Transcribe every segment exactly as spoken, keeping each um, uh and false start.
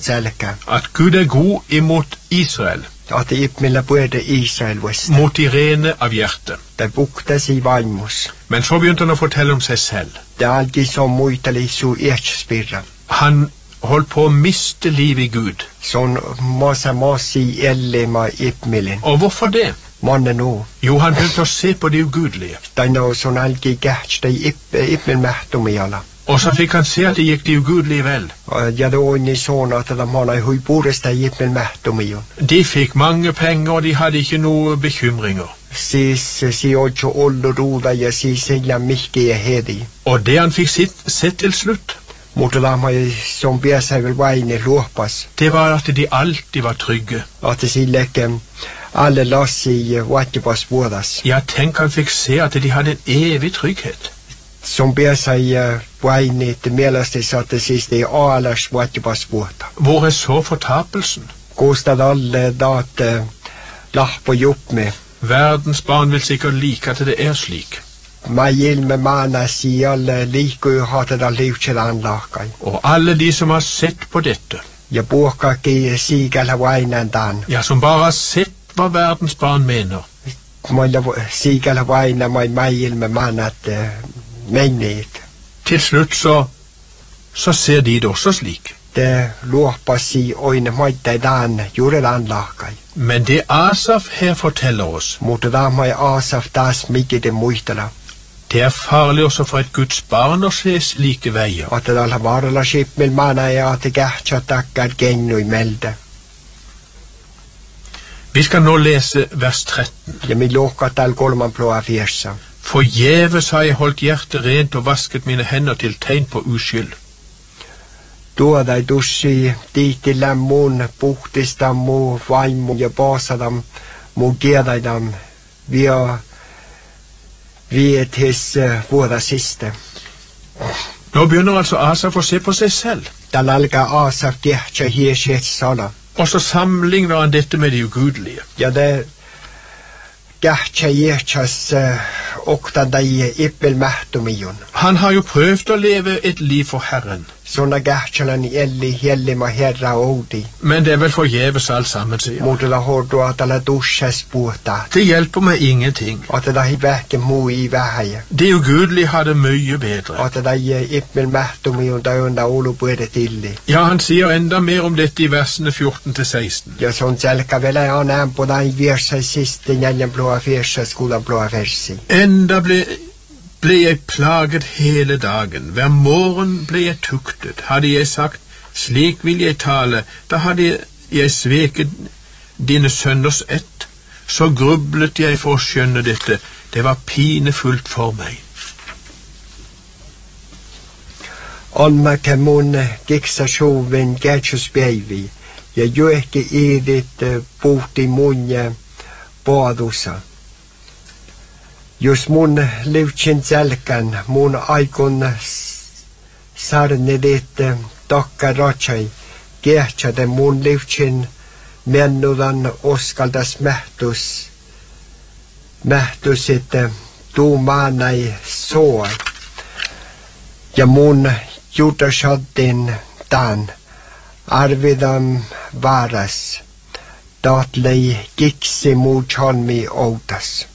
selkä. At Gud er god imot Israel. At det ipmillä både Israel vest. Mot de rene av hjerte. Det buktas i vaimus. Men så begynte han å fortelle om seg selv. Det er aldri så muitali su ertspirra. Han holdt på å miste liv i Gud. Sånn massa masi ellema ipmilin. Og hvorfor det? Måne nå. Jo, han begynte å se på det ugudelige. Det er nå sånn aldri gert, det er ipmil mehtum i alla. Og så fikk han se at det gikk det ugudelige vel. Ja, det var inni sånn at de har hui bores det ipmil mehtum i hon. De fikk mange penger, og de hadde ikke noe bekymringer. Sis, si olcho ollo roda, ja, si silla mihke er hedi. Og det han fikk sitt, sett til slutt, Mot de har som ber seg vel vegne låpas. det var at de alltid var trygge. At det sier lekke alle lass i vattepass bådas. Ja, tenk han fikk se at de hadde en evig trygghet. Som ber seg vegne til melastis at det siste er alers vattepass båda. Hvor er så fortapelsen? Kostad alle dat uh, lapp og jobb med. Verdens barn vil sikkert like at det er slik. Majil med mana si alle like og hatt det livkjell anlakai. Og alle de som har sett på dette, Jeg boka ikke sigal hawainan dan. ja, som bare har sett hva verdens barn mener, Måla sigal hawainan mai majil med mana at uh, menighet. til slutt så, så ser de det også slik. Det låpa si oine maita dan gjorde det anlakai. Men det Asaf her forteller oss, Mot det mai asaf das mykje det muitala. det er farlig også for et Guds barn å se slike veier. At det alla varla skip med mana er at det gærtja takkar gennu i melde. Vi skal nå lese vers tretten. Ja, mi låkat all kolman plåa fjersa. Forgjeves har jeg holdt hjertet rent og vasket mine hender til tegn på uskyld. Då dai dussi diiti lämmun puhtista mu vaimu ja baasadam mu gedaidam via vi tis uh, våra siste. Nå begynner altså Asaf å se på seg selv, Tal alga asaf gärtja hieshet sala. og så sammenligner han dette med det ugudelige. Ja, det gärtja gärtjas uh, okta dai ippel mähtumion. Han har jo prøvd å leve et liv for Herren, Såna gärtjalan elli hellima herra odi. men det er vel forgjeves alt sammen, sier han. Motella hordo at alla duschas puhta. Det hjelper meg ingenting. At det hi väke mu i vähäjä. Det ugudelige har det mye bedre. At det hi ippel mähtumion da unda olu puede tilli. Ja, han sier enda mer om dette i versene fjorten til seksten. Ja, sånn selkä vielä on ämpö dai viersa siste näljan blåa fiersa skola blåa versi. Enda ble, ble jeg plaget hele dagen. Hver morgen ble jeg tuktet. Hadde jeg sagt, slik vil jeg tale, da hadde jeg sveket dine sønners ett. Så grublet jeg for å skjønne dette. Det var pinefullt for meg. Alma mun kiksa sjoven gärtjus päivi. Ja joekke edit puhti munja paadusa. Jos mun livtsin selkän, mun aikon sarnedit takka ratsai, gärtjade mun livtsin mennudan oskaldas mähtus, mähtusit tuumaanai soa. Ja mun juutasaddin dan, arvidan varas, datlei kiksi mu chalmi outas.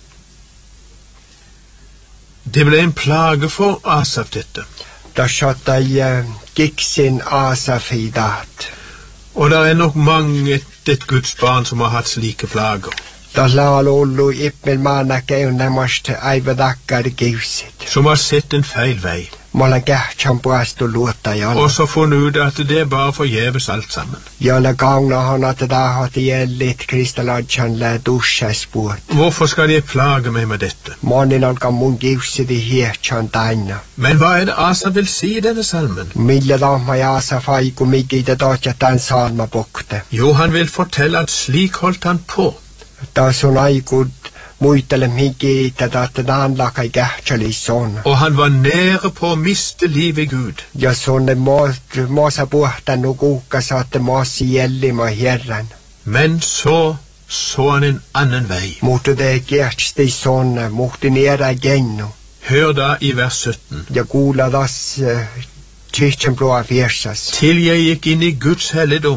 Det ble en plage for Asaf dette. Da satt jeg kiksin asaf i dat. Og det er nok mange et, et Guds barn som har hatt slike plager. Da laal ollu ippel maana käynämast aivedakkar kiusit. Som har sett en feil vei. Mulla kähtsän puastu luotta jalla. Og så funnet ut at det er bare forgjeves alt sammen. Jalla gangna han at da hati jellit kristaladjan lä duschas puot. Hvorfor skal jeg plage meg med dette? Monin alka mun kiusit i hietsän taina. Men hva er det Asaf vil si i denne salmen? Millä tahma jaasa faiku mikitä taatja tän salma pokte. Jo, han vil fortelle at slik holdt han på. Taas on aikud muitele miki tätä että anlakai kähtsali son. Og han var nære på å miste liv i Gud. Ja sonne maasa puhtanu kuukka saatte maasi jellima herran. Men så så han en annen vei. Mutta det kärtsti sonne, muhti niera gennu. Hør da i vers sytten. Ja kuula das uh, kyrkjen blåa fjersas. Til jeg gikk inn i Guds helligdom,